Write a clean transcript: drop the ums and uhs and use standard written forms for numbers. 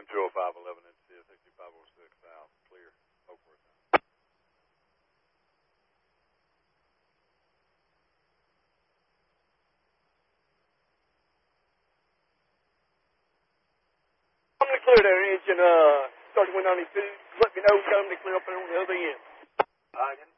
Houston 20511 and 6506 South. Clear. Over. I'm going to clear there, engine 3192. Let me know, tell them to clear up there on the other end.